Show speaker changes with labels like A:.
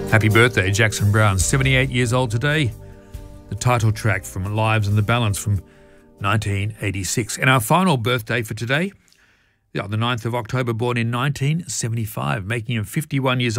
A: Happy birthday, Jackson Browne, 78 years old today. The title track from Lives in the Balance from 1986. And our final birthday for today, the 9th of October, born in 1975, making him 51 years old.